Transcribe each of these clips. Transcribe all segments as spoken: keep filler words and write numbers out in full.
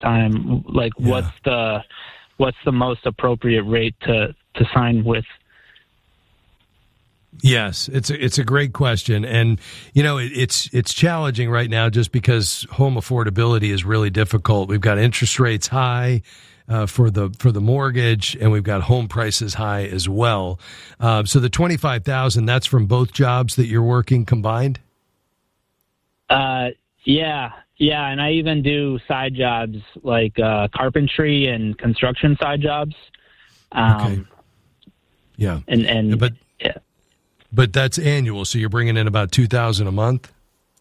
time. Like, Yeah. what's the what's the most appropriate rate to, to sign with? Yes, it's a, it's a great question, and you know it, it's it's challenging right now just because home affordability is really difficult. We've got interest rates high uh, for the for the mortgage, and we've got home prices high as well. Uh, so the twenty-five thousand, that's from both jobs that you're working combined. Uh, yeah, yeah, and I even do side jobs like uh, carpentry and construction side jobs. Um, Okay. Yeah, and and but. yeah. But that's annual, so you're bringing in about two thousand a month?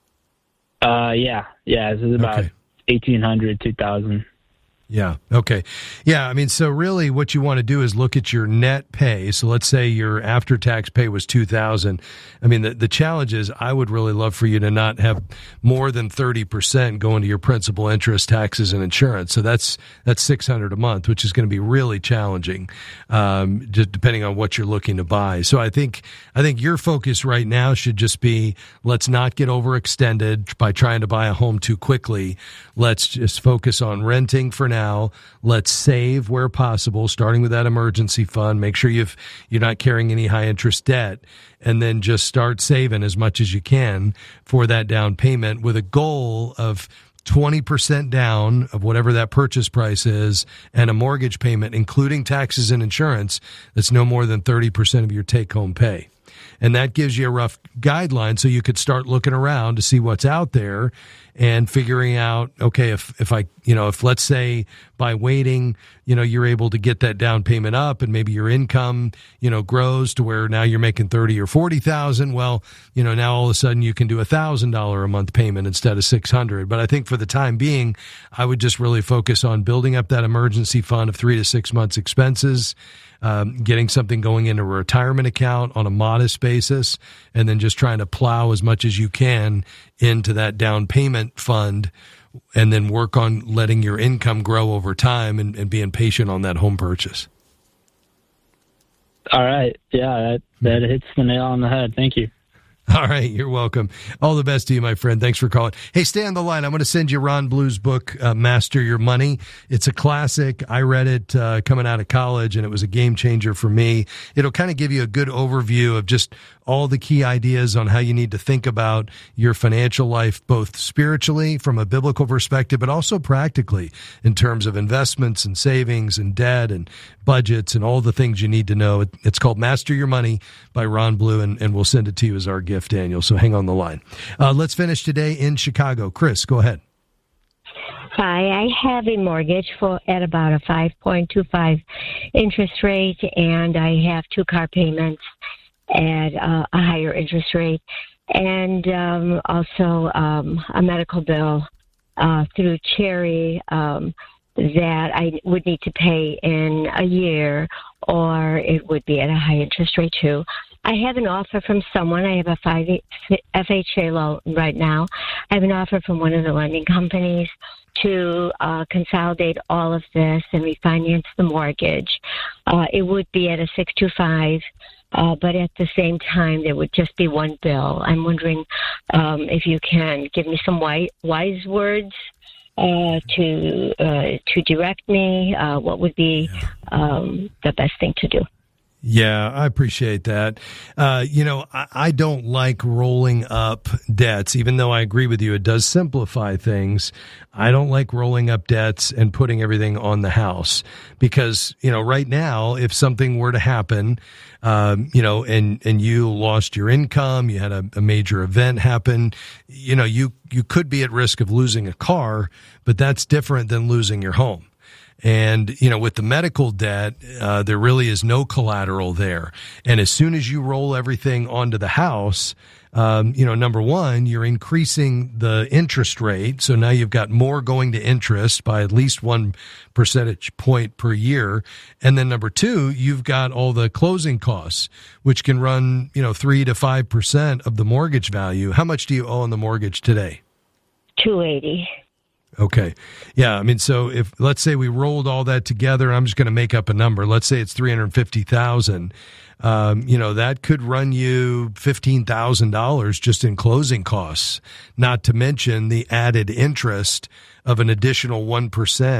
Uh, yeah, yeah, this is about Okay. eighteen hundred, two thousand. Yeah. Okay. Yeah. I mean, so really what you want to do is look at your net pay. So let's say your after tax pay was two thousand. I mean, the, the challenge is I would really love for you to not have more than thirty percent going to your principal, interest, taxes, and insurance. So that's, that's six hundred a month, which is going to be really challenging, um, just depending on what you're looking to buy. So I think, I think your focus right now should just be, let's not get overextended by trying to buy a home too quickly. Let's just focus on renting for now. Now, let's save where possible, starting with that emergency fund. Make sure you've, you're not carrying any high interest debt, and then just start saving as much as you can for that down payment with a goal of twenty percent down of whatever that purchase price is and a mortgage payment, including taxes and insurance, that's no more than thirty percent of your take-home pay. And that gives you a rough guideline so you could start looking around to see what's out there and figuring out, okay, if, if I, you know, if let's say by waiting, you know, you're able to get that down payment up and maybe your income, you know, grows to where now you're making thirty or forty thousand. Well, you know, now all of a sudden you can do a thousand dollar a month payment instead of six hundred. But I think for the time being, I would just really focus on building up that emergency fund of three to six months expenses. Um, getting something going into a retirement account on a modest basis, and then just trying to plow as much as you can into that down payment fund, and then work on letting your income grow over time and, and being patient on that home purchase. All right. Yeah, that, that hits the nail on the head. Thank you. All right, you're welcome. All the best to you, my friend. Thanks for calling. Hey, stay on the line. I'm going to send you Ron Blue's book, uh, Master Your Money. It's a classic. I read it uh, coming out of college, and it was a game changer for me. It'll kind of give you a good overview of just all the key ideas on how you need to think about your financial life, both spiritually from a biblical perspective, but also practically in terms of investments and savings and debt and budgets and all the things you need to know. It, it's called Master Your Money by Ron Blue, and, and we'll send it to you as our gift, Daniel. So hang on the line. Uh, let's finish today in Chicago. Chris, go ahead. Hi, I have a mortgage for at about a five point two five interest rate, and I have two car payments at uh, a higher interest rate, and um, also um, a medical bill uh, through Cherry um, that I would need to pay in a year, or it would be at a high interest rate too. I have an offer from someone. I have a five F H A loan right now. I have an offer from one of the lending companies to uh, consolidate all of this and refinance the mortgage. Uh, it would be at a six two five, uh, but at the same time, there would just be one bill. I'm wondering um, if you can give me some wise, wise words uh, to uh, to direct me. Uh, what would be um, the best thing to do? Yeah, I appreciate that. Uh, you know, I, I don't like rolling up debts, even though I agree with you. It does simplify things. I don't like rolling up debts and putting everything on the house because, you know, right now, if something were to happen, um, you know, and, and you lost your income, you had a, a major event happen, you know, you, you could be at risk of losing a car, but that's different than losing your home. And, you know, with the medical debt, uh, there really is no collateral there. And as soon as you roll everything onto the house, um, you know, number one, you're increasing the interest rate. So now you've got more going to interest by at least one percentage point per year. And then number two, you've got all the closing costs, which can run, you know, three to five percent of the mortgage value. How much do you owe on the mortgage today? two eighty. Okay. Yeah. I mean, so if, let's say we rolled all that together, I'm just going to make up a number. Let's say it's three hundred fifty thousand. Um, you know, that could run you fifteen thousand dollars just in closing costs, not to mention the added interest of an additional one percent.